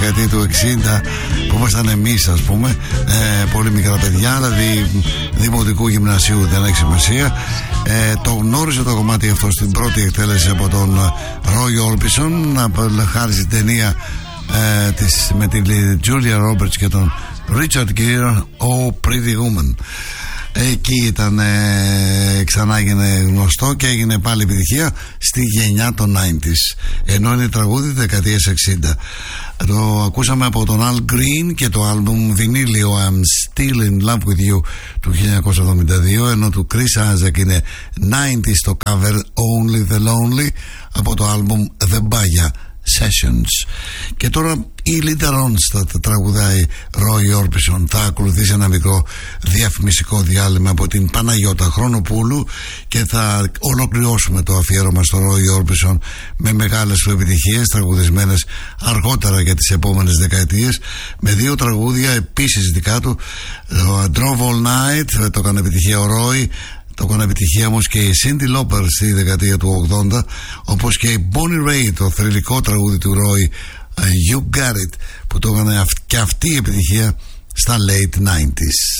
δεκαετία του 60 που ήμασταν εμείς, ας πούμε, πολύ μικρά παιδιά, δηλαδή δημοτικού γυμνασίου, δεν έχει σημασία. Το γνώρισε το κομμάτι αυτό στην πρώτη εκτέλεση από τον Roy Orbison, χάρη στην ταινία με την Julia Roberts και τον Richard Gere, Oh Pretty Woman. Εκεί ήταν, ξανά έγινε γνωστό και έγινε πάλι επιτυχία στη γενιά των 90s, ενώ είναι τραγούδι της δεκαετίας 60. Το ακούσαμε από τον Al Green και το άλμπουμ βινίλιο I'm Still In Love With You του 1972, ενώ του Chris Isaac είναι 90s το cover Only The Lonely από το άλμπουμ The Baya Sessions. Και τώρα η Linda Ronstadt θα τραγουδάει Roy Orbison. Θα ακολουθήσει ένα μικρό διαφημιστικό διάλειμμα από την Παναγιώτα Χρονοπούλου και θα ολοκληρώσουμε το αφιέρωμα στο Roy Orbison με μεγάλες του επιτυχίες τραγουδισμένες αργότερα για τις επόμενες δεκαετίες, με δύο τραγούδια επίσης δικά του. Το Drove All Night το έκανε επιτυχία ο Roy, το έκανε επιτυχία όμως και η Cyndi Lauper στη δεκαετία του 80, όπως και η Bonnie Raitt, το θρυλικό τραγούδι του Roy, You Got It, που το έκανε και αυτή η επιτυχία στα late 90s.